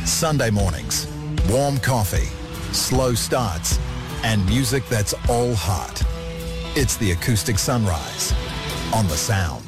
Sunday mornings, warm coffee, slow starts, and music that's all heart. It's the Acoustic Sunrise on The Sound.